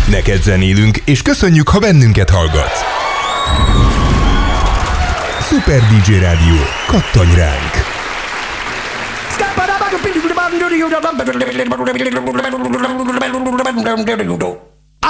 Neked zenélünk, és köszönjük, ha bennünket hallgatsz. Super DJ Rádió, kattanj ránk!